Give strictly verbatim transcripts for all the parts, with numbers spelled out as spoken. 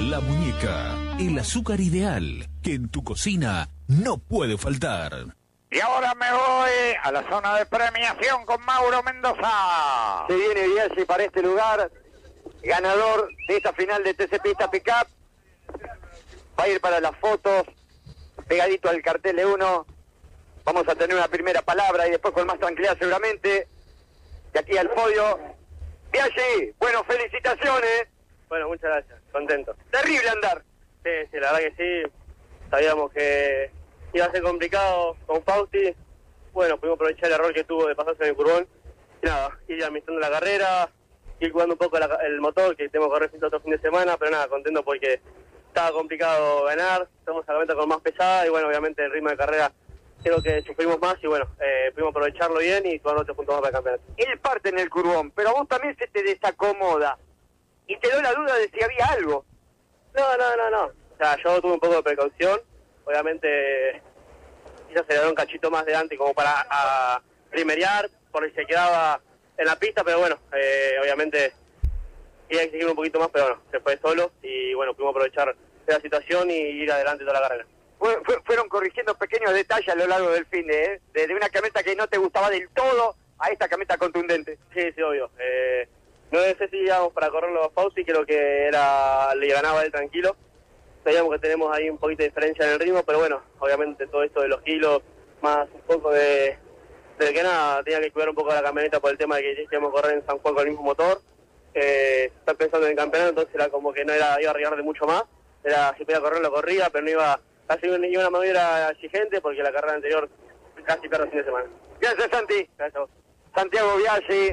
La Muñeca, el azúcar ideal que en tu cocina no puede faltar. Y ahora me voy a la zona de premiación con Mauro Mendoza. Se viene Biaggi para este lugar, ganador de esta final de T C Pista Pickup. Va a ir para las fotos, pegadito al cartel de uno. Vamos a tener una primera palabra y después con más tranquilidad seguramente. De aquí al podio. Biaggi, bueno, felicitaciones. Bueno, muchas gracias, contento. Terrible andar. Sí, sí, la verdad que sí. Sabíamos que iba a ser complicado con Fausti. Bueno, pudimos aprovechar el error que tuvo de pasarse en el curbón. Y nada, ir administrando la carrera, ir cuidando un poco la, el motor, que tengo que correr sin otro fin de semana, pero nada, contento porque estaba complicado ganar. Estamos a la meta con más pesada y bueno, obviamente el ritmo de carrera creo que sufrimos más y bueno, eh, pudimos aprovecharlo bien y tomar otros puntos más para el campeonato. Él parte en el curbón, pero a vos también se te desacomoda. Y te doy la duda de si había algo. No, no, no, no. O sea, yo tuve un poco de precaución. Obviamente, quizás aceleró un cachito más delante como para a, primerear, por si se quedaba en la pista, pero bueno, eh, obviamente iba a exigir un poquito más, pero bueno, se fue solo y bueno, pudimos aprovechar de la situación y ir adelante toda la carrera. Fue, fue, fueron corrigiendo pequeños detalles a lo largo del fin de, ¿eh? Desde una camioneta que no te gustaba del todo a esta camioneta contundente. Sí, sí, obvio. Eh, no sé si íbamos para correrlo a Fausti, creo que era le ganaba él tranquilo. Sabíamos que tenemos ahí un poquito de diferencia en el ritmo, pero bueno, obviamente todo esto de los kilos, más un poco de, de que nada, tenía que cuidar un poco la camioneta por el tema de que íbamos a correr en San Juan con el mismo motor. Eh, estar pensando en el campeonato, entonces era como que no era iba a arriesgar de mucho más. Era si podía correr, lo corría, pero no iba casi iba una maniobra exigente porque la carrera anterior casi perdió el fin de semana. Gracias, Santi. Gracias a vos. Santiago Biaggi,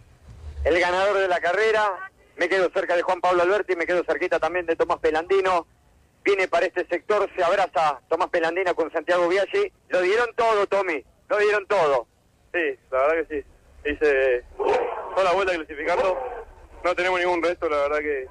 el ganador de la carrera. Me quedo cerca de Juan Pablo Alberti, me quedo cerquita también de Tomás Pelandino. Viene para este sector, se abraza Tomás Pelandino con Santiago Biaggi. Lo dieron todo, Tommy, lo dieron todo. Sí, la verdad que sí. Hice toda la vuelta clasificando. No tenemos ningún resto, la verdad que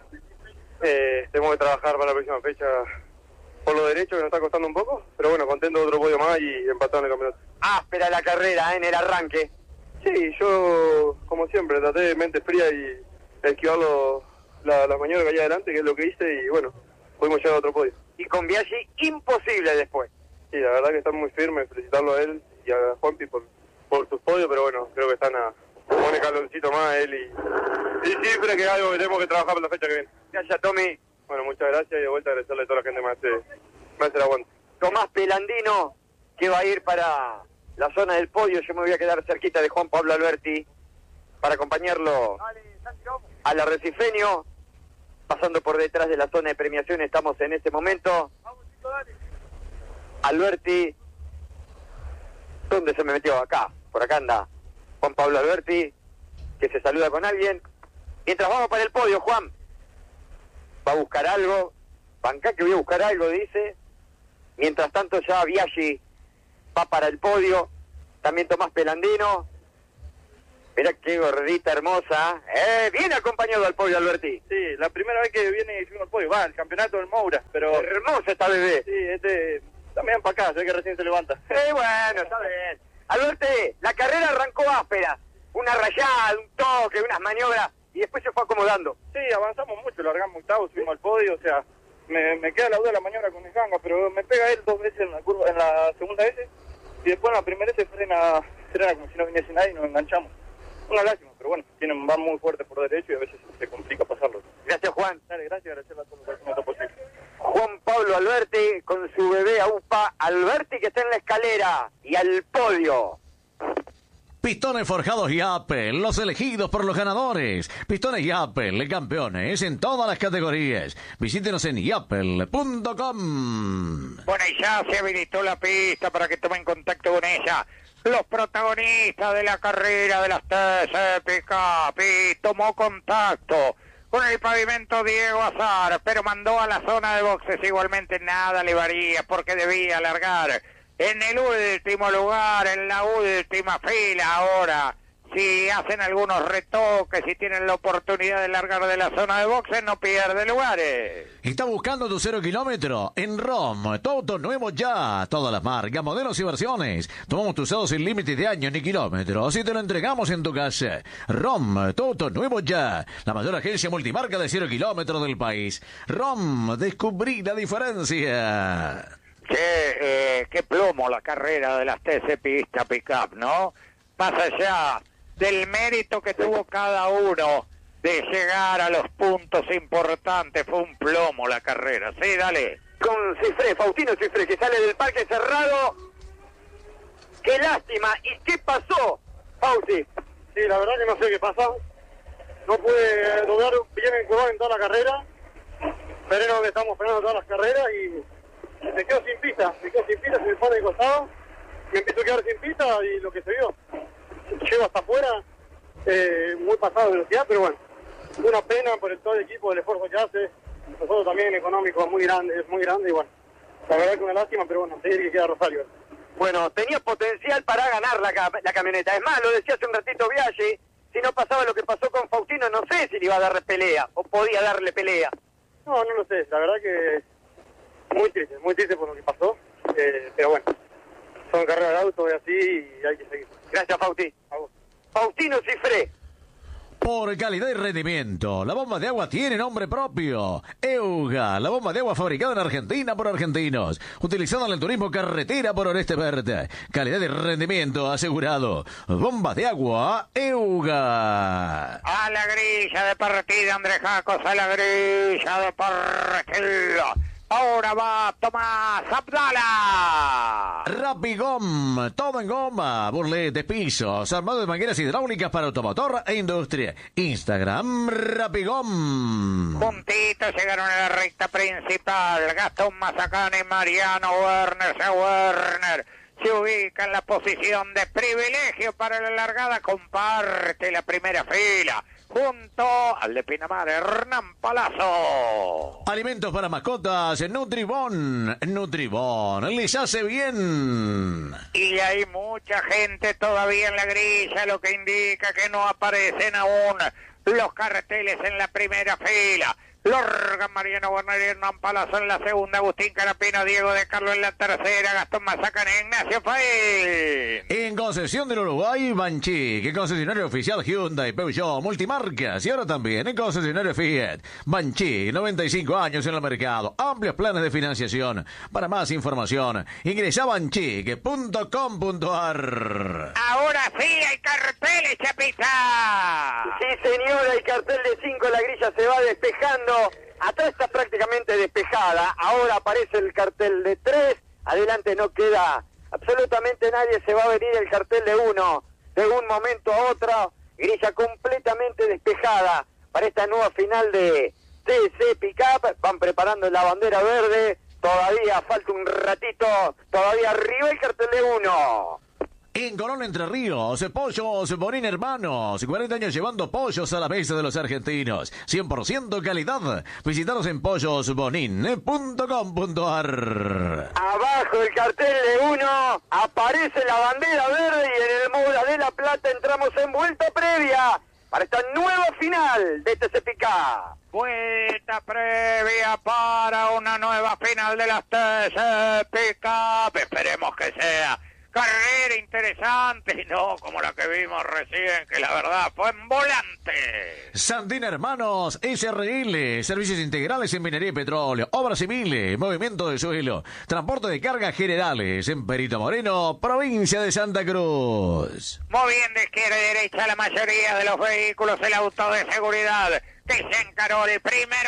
eh, tenemos que trabajar para la próxima fecha por lo derecho, que nos está costando un poco. Pero bueno, contento de otro podio más y empatado en el campeonato. Áspera la carrera, ¿eh? En el arranque. Sí, yo, como siempre, traté de mente fría y esquivar los, la, las maniobras que había adelante, que es lo que hice, y bueno, pudimos llegar a otro podio. Y con Biaggi, imposible después. Sí, la verdad que están muy firmes, felicitarlo a él y a Juanpi por, por sus podios, pero bueno, creo que están a... pone caloncito más a él y... y siempre que es algo que tenemos que trabajar para la fecha que viene. Gracias, Tommy. Bueno, muchas gracias y de vuelta agradecerle a toda la gente más hace, me hace el aguante. Tomás Pelandino, que va a ir para la zona del podio. Yo me voy a quedar cerquita de Juan Pablo Alberti para acompañarlo al arrecifeño. Pasando por detrás de la zona de premiación estamos en este momento. Alberti, ¿dónde se me metió? Acá, por acá anda Juan Pablo Alberti, que se saluda con alguien. Mientras vamos para el podio, Juan, va a buscar algo, banca que voy a buscar algo, dice. Mientras tanto ya Biaggi va para el podio, también Tomás Pelandino. Mirá qué gordita hermosa, eh, viene acompañado al podio Alberti. Sí, la primera vez que viene y fuimos al podio, va, el campeonato del Moura, pero... Hermosa esta bebé. Sí, este, también para acá, sé que recién se levanta. Eh, bueno, está bien. Alberti, la carrera arrancó áspera, una rayada, un toque, unas maniobras, y después se fue acomodando. Sí, avanzamos mucho, largamos octavo, subimos al podio, o sea, me, me queda la duda de la maniobra con el ganga, pero me pega él dos veces en la curva, en la segunda vez, y después en la primera vez se frena, frena como si no viniese nadie y nos enganchamos. Una lástima, pero bueno, tienen, van muy fuerte por derecho y a veces se complica pasarlo. Gracias, Juan. Dale, gracias, agradecerle a todos por el momento posible. Juan Pablo Alberti con su bebé a UPA. Alberti que está en la escalera y al podio. Pistones forjados Yapel, los elegidos por los ganadores. Pistones Yapel, campeones en todas las categorías. Visítenos en yapel punto com. Bueno, y ya se habilitó la pista para que tomen contacto con ella. Los protagonistas de la carrera de las T C Pickup, y tomó contacto con el pavimento Diego Azar, pero mandó a la zona de boxes. Igualmente nada le varía porque debía largar en el último lugar, en la última fila. Ahora si hacen algunos retoques, si tienen la oportunidad de largar de la zona de boxes, no pierde lugares. ¿Está buscando tu cero kilómetro? En ROM, tu auto nuevo ya. Todas las marcas, modelos y versiones. Tomamos tu usado sin límites de años ni kilómetros y te lo entregamos en tu casa. ROM, tu auto nuevo ya. La mayor agencia multimarca de cero kilómetros del país. ROM, descubrí la diferencia. Che, eh, qué plomo la carrera de las T C Pista Pickup, ¿no? Más allá del mérito que tuvo cada uno de llegar a los puntos importantes, fue un plomo la carrera. Sí, dale. Con Cifré, Faustino Cifré, que sale del parque cerrado. ¡Qué lástima! ¿Y qué pasó, Fausti? Sí, la verdad que no sé qué pasa. No pude lograr bien encurvar en toda la carrera. Pero donde estamos esperando todas las carreras y se quedó sin pista. Se quedó sin pista, se me pone de costado. Me empezó a quedar sin pista y lo que se vio. Llego hasta afuera, eh, muy pasado de velocidad, pero bueno, una pena por el todo el equipo, el esfuerzo que hace. Nosotros también económico es muy grande, es muy grande y bueno, la verdad que una lástima, pero bueno, seguir que queda Rosario. Bueno, tenía potencial para ganar la, la camioneta. Es más, lo decía hace un ratito Viaggi, si no pasaba lo que pasó con Faustino, no sé si le iba a dar pelea o podía darle pelea. No, no lo sé, la verdad que muy triste, muy triste por lo que pasó, eh, pero bueno, son carreras de auto y así y hay que seguir. Gracias, Fausti. A vos. Faustino Cifré. Por calidad y rendimiento, la bomba de agua tiene nombre propio. Euga, la bomba de agua fabricada en Argentina por argentinos, utilizada en el turismo carretera por Oreste Verde. Calidad y rendimiento asegurado. Bomba de agua Euga. A la grilla de partida, Andrés Jacos, a la grilla de partida. Ahora va Tomás Abdala. Rapigom, todo en goma, burletes, pisos, armado de mangueras hidráulicas para automotor e industria. Instagram, Rapigom. Juntitos llegaron a la recta principal. Gastón Mazacane y Mariano Werner. Se Werner se ubica en la posición de privilegio para la largada. Comparte la primera fila junto al de Pinamar, Hernán Palazzo. Alimentos para mascotas, Nutribón. Nutribón, les hace bien. Y hay mucha gente todavía en la grilla, lo que indica que no aparecen aún los carteles en la primera fila. Lorgan, Mariano Werner y Hernán Palazzo en la segunda, Agustín Carapino, Diego de Carlos en la tercera, Gastón Mazacane, Ignacio Faín. En concesión del Uruguay, Banchi, que concesionario oficial Hyundai, Peugeot, multimarcas y ahora también en concesionario Fiat. Banchi, noventa y cinco años en el mercado, amplios planes de financiación. Para más información, ingresa a banchique punto com punto ar. Ahora sí hay carteles, Chapita. Sí, señora, el cartel de cinco, la grilla se va despejando. Atrás está prácticamente despejada. Ahora aparece el cartel de tres. Adelante no queda absolutamente nadie. Se va a venir el cartel de uno. De un momento a otro, grilla completamente despejada para esta nueva final de T C Pickup. Van preparando la bandera verde. Todavía falta un ratito. Todavía arriba el cartel de uno. En Colón, Entre Ríos, Pollos Bonín Hermanos, cuarenta años llevando pollos a la mesa de los argentinos, cien por ciento calidad. Visítanos en pollos bonín punto com punto ar. Abajo el cartel de uno, aparece la bandera verde y en el Moura de la Plata entramos en vuelta previa para esta nueva final de T C Pickup. Vuelta previa para una nueva final de las T C Pickup. Esperemos que sea carrera interesante y no como la que vimos recién, que la verdad fue en volante. Sandina Hermanos, S R L, servicios integrales en minería y petróleo, obras civiles, movimiento de suelo, transporte de cargas generales en Perito Moreno, provincia de Santa Cruz. Muy bien, de izquierda y derecha la mayoría de los vehículos, el auto de seguridad que se encaró el primer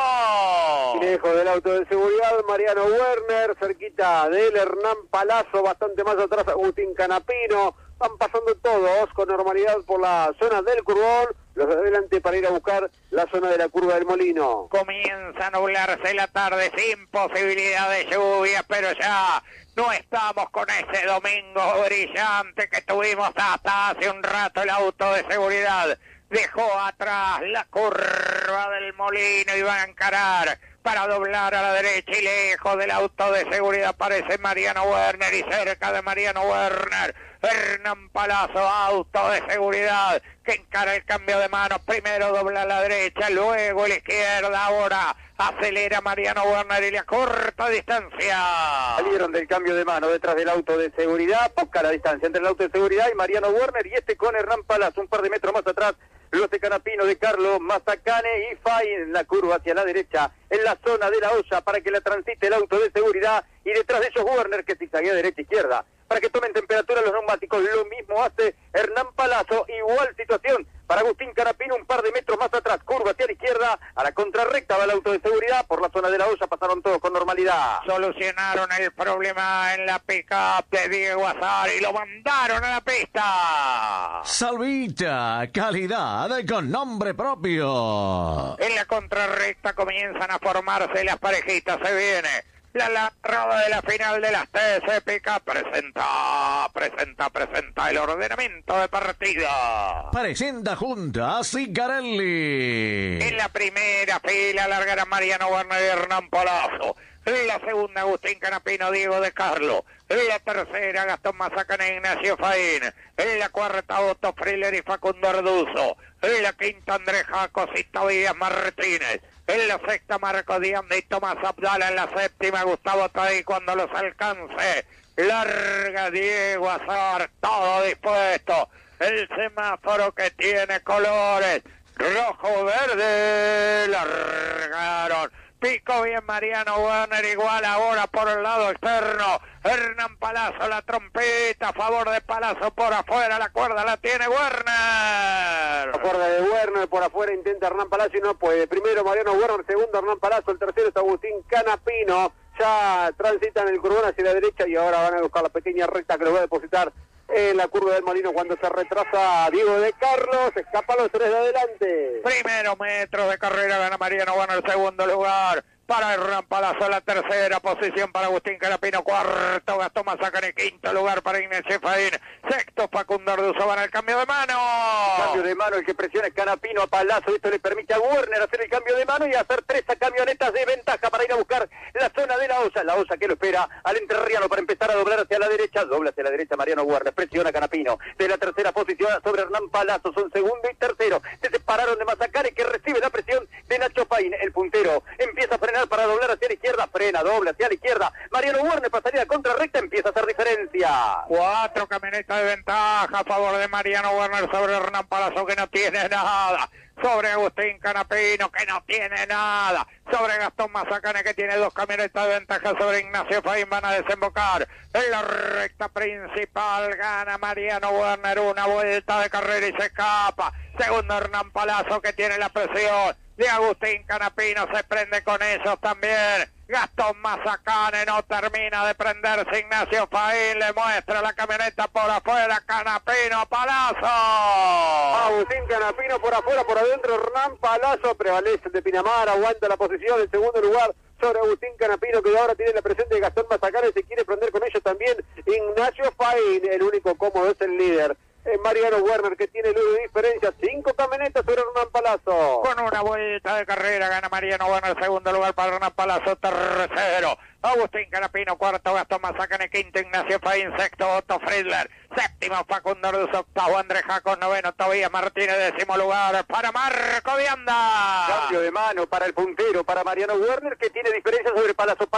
curvón. Lejos del auto de seguridad, Mariano Werner, cerquita de él, Hernán Palazzo, bastante más atrás, Agustín Canapino. Van pasando todos con normalidad por la zona del curvón, los de adelante para ir a buscar la zona de la curva del Molino. Comienza a nublarse la tarde sin posibilidad de lluvia, pero ya no estamos con ese domingo brillante que tuvimos hasta hace un rato. El auto de seguridad dejó atrás la curva del Molino y va a encarar para doblar a la derecha y lejos del auto de seguridad aparece Mariano Werner y cerca de Mariano Werner Hernán Palazzo, auto de seguridad que encara el cambio de manos, primero dobla a la derecha, luego a la izquierda, ahora acelera Mariano Werner y le acorta distancia. Salieron del cambio de mano detrás del auto de seguridad, poca la distancia entre el auto de seguridad y Mariano Werner, y este con Hernán Palazzo un par de metros más atrás. Los de Canapino, de Carlos, Mazacane y Fay en la curva hacia la derecha, en la zona de la olla para que la transite el auto de seguridad, y detrás de ellos Werner que zigzaguea derecha-izquierda para que tomen temperatura los neumáticos. Lo mismo hace Hernán Palazzo, igual situación para Agustín Canapino, un par de metros más atrás, curva hacia la izquierda, a la contrarrecta va el auto de seguridad, por la zona de la olla pasaron todos con normalidad. Solucionaron el problema en la pick-up de Diego Azar y lo mandaron a la pista. Salvita, calidad con nombre propio. En la contrarrecta comienzan a formarse las parejitas, se viene la largada de la final de las T C P K. Presenta, presenta, presenta el ordenamiento de partida. Presenta junta a Sicarelli. En la primera fila largarán Mariano Werner y Hernán Palazzo. En la segunda, Agustín Canapino, Diego de Carlo. En la tercera, Gastón Mazacane e Ignacio Faín. En la cuarta, Otto Friller y Facundo Arduzo. En la quinta, Andrés Jacos y Tobías Martínez. En la sexta, Marco Dianda y Tomás Abdala. En la séptima, Gustavo Tadí cuando los alcance. Larga Diego Azar, todo dispuesto. El semáforo que tiene colores rojo, verde, largaron. Pico bien Mariano Werner, igual ahora por el lado externo. Hernán Palazzo, la trompeta a favor de Palazzo por afuera, la cuerda la tiene Werner. La cuerda de Werner, por afuera intenta Hernán Palazzo y no puede. Primero Mariano Werner, segundo Hernán Palazzo, el tercero es Agustín Canapino. Ya transitan el curbón hacia la derecha y ahora van a buscar la pequeña recta que los va a depositar en la curva del Molino cuando se retrasa Diego de Carlos, escapa los tres de adelante. Primero metro de carrera gana Mariano Werner, segundo lugar para Hernán Palazzo, la tercera posición para Agustín Canapino, cuarto Gastón Mazacane, quinto lugar para Ignacio Faín, sexto Facundo Arduzo, van al cambio de mano. Cambio de mano, el que presiona es Canapino a Palazzo, esto le permite a Werner hacer el cambio de mano y hacer tres camionetas de ventaja para ir a buscar la zona de la olla, la olla que lo espera al entrerriano para empezar a doblar hacia la derecha, dobla hacia la derecha Mariano Werner, presiona Canapino, de la tercera posición sobre Hernán Palazzo, son segundo y tercero, se separaron de Mazacane que recibe la presión de Nacho Faín, el puntero, empieza a frenar para doblar hacia la izquierda, frena, dobla hacia la izquierda, Mariano Werner pasaría a contrarrecta, empieza a hacer diferencia. Cuatro camionetas de ventaja a favor de Mariano Werner sobre Hernán Palazzo que no tiene nada, sobre Agustín Canapino que no tiene nada, sobre Gastón Mazacane que tiene dos camionetas de ventaja sobre Ignacio Faín, van a desembocar en la recta principal, gana Mariano Werner una vuelta de carrera y se escapa, segundo Hernán Palazzo que tiene la presión de Agustín Canapino, se prende con ellos también. Gastón Mazacane no termina de prenderse. Ignacio Faín le muestra la camioneta por afuera. Canapino, Palazzo. Agustín Canapino por afuera, por adentro Hernán Palazzo, prevalece de Pinamar, aguanta la posición en segundo lugar sobre Agustín Canapino, que ahora tiene la presencia de Gastón Mazacane, se quiere prender con ellos también Ignacio Faín, el único cómodo es el líder. Eh, Mariano Werner que tiene luz de diferencia, cinco camionetas sobre Hernán Palazzo. Con una vuelta de carrera gana Mariano Werner, segundo lugar para Hernán Palazzo, tercero Agustín Canapino, cuarto Gastón Mazacane, quinto Ignacio Faín, sexto Otto Friedler, séptimo Facundo Arduzo, octavo Andrés Jacos, noveno Tobías Martínez, décimo lugar para Marco Dianda. Cambio de mano para el puntero, para Mariano Werner que tiene diferencia sobre Palazzo.